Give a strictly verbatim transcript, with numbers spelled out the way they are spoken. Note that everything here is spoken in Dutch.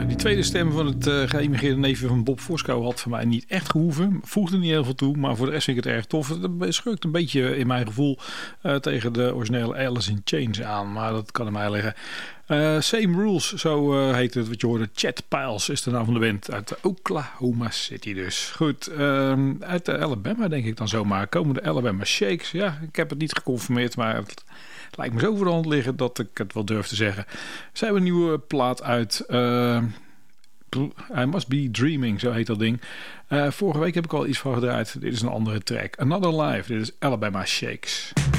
die tweede stem van het uh, geëmigreerde neefje van Bob Fosco had voor mij niet echt gehoeven. Voegde niet heel veel toe, maar voor de rest vind ik het erg tof. Het schurkt een beetje in mijn gevoel uh, tegen de originele Alice in Chains aan, maar dat kan aan mij liggen. Uh, Same Rules, zo uh, heet het wat je hoorde. Chad Piles is de naam van de band uit Oklahoma City dus. Goed, uh, uit de Alabama denk ik dan zomaar. Komen de Alabama Shakes. Ja, ik heb het niet geconfirmeerd, maar het lijkt me zo voor de hand liggen dat ik het wel durf te zeggen. Ze hebben een nieuwe plaat uit. Uh, I Must Be Dreaming, zo heet dat ding. Uh, vorige week heb ik al iets van gedraaid. Dit is een andere track. Another Life, dit is Alabama Shakes.